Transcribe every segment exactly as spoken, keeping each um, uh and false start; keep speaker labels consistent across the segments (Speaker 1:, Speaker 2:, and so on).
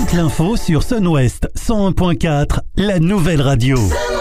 Speaker 1: toute l'info sur Sun-Ouest cent un point quatre, la nouvelle radio.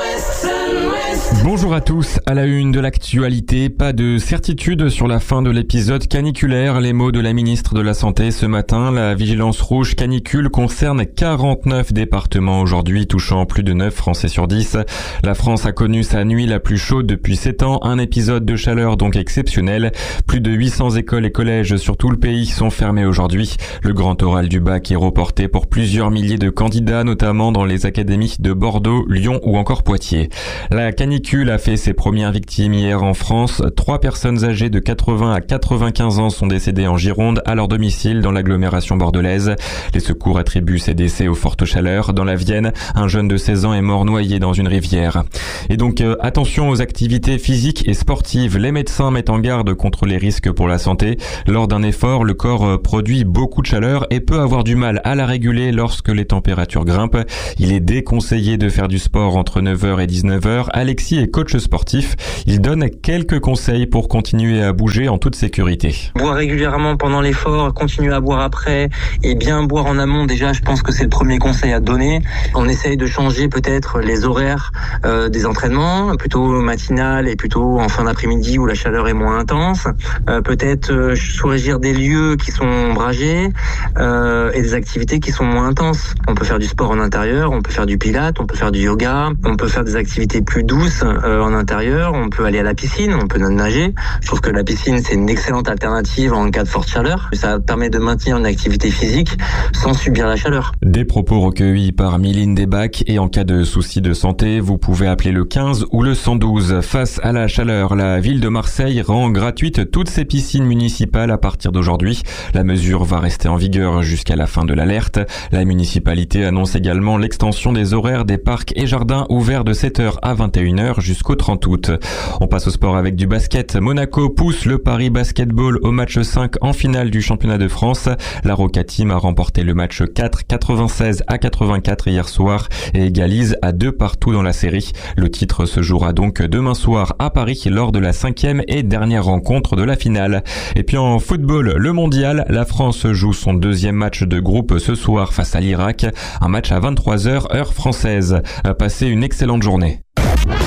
Speaker 2: Bonjour à tous, à la une de l'actualité, pas de certitude sur la fin de l'épisode caniculaire. Les mots de la ministre de la Santé ce matin, la vigilance rouge canicule concerne quarante-neuf départements aujourd'hui, touchant plus de neuf Français sur dix. La France a connu sa nuit la plus chaude depuis sept ans, un épisode de chaleur donc exceptionnel. Plus de huit cents écoles et collèges sur tout le pays sont fermés aujourd'hui. Le grand oral du bac est reporté pour plusieurs milliers de candidats, notamment dans les académies de Bordeaux, Lyon ou encore Poitiers. La canicule a fait ses premières victimes hier en France. Trois personnes âgées de quatre-vingts à quatre-vingt-quinze ans sont décédées en Gironde à leur domicile dans l'agglomération bordelaise. Les secours attribuent ces décès aux fortes chaleurs. Dans la Vienne, un jeune de seize ans est mort noyé dans une rivière. Et donc euh, attention aux activités physiques et sportives. Les médecins mettent en garde contre les risques pour la santé. Lors d'un effort, le corps produit beaucoup de chaleur et peut avoir du mal à la réguler lorsque les températures grimpent. Il est déconseillé de faire du sport entre neuf heures et dix-neuf heures. Alexis est coach sportif. Il donne quelques conseils pour continuer à bouger en toute sécurité.
Speaker 3: Boire régulièrement pendant l'effort, continuer à boire après et bien boire en amont, déjà je pense que c'est le premier conseil à donner. On essaye de changer peut-être les horaires euh, des entraînements, plutôt matinal et plutôt en fin d'après-midi où la chaleur est moins intense. Euh, peut-être euh, choisir des lieux qui sont ombragés euh, et des activités qui sont moins intenses. On peut faire du sport en intérieur, on peut faire du pilates, on peut faire du yoga, on peut faire des activités plus douces euh, en intérieur, on peut aller à la piscine, on peut nager. Je trouve que la piscine c'est une excellente alternative en cas de forte chaleur. Ça permet de maintenir une activité physique sans subir la chaleur.
Speaker 2: Des propos recueillis par Mylène Desbacs, et en cas de soucis de santé, vous pouvez appeler le quinze ou le cent douze. Face à la chaleur, la ville de Marseille rend gratuite toutes ses piscines municipales à partir d'aujourd'hui. La mesure va rester en vigueur jusqu'à la fin de l'alerte. La municipalité annonce également l'extension des horaires des parcs et jardins ouverts de sept heures à vingt et une heures jusqu'au trente août. On passe au sport avec du basket. Monaco pousse le Paris Basketball au match cinq en finale du championnat de France. La Roca Team a remporté le match quatre, quatre-vingt-seize à quatre-vingt-quatre hier soir et égalise à deux partout dans la série. Le titre se jouera donc demain soir à Paris lors de la cinquième et dernière rencontre de la finale. Et puis en football, le mondial, la France joue son deuxième match de groupe ce soir face à l'Irak. Un match à vingt-trois heures heure française. Passez une excellente journée.